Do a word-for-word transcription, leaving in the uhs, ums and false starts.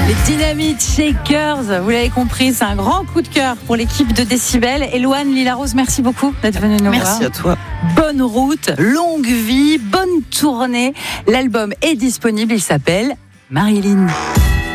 Les Dynamite Shakers, vous l'avez compris, c'est un grand coup de cœur pour l'équipe de Décibel. Éloane Lila-Rose, merci beaucoup d'être venue nous voir. Merci à toi. Bonne route, longue vie, bonne tournée. L'album est disponible, il s'appelle Marilyn.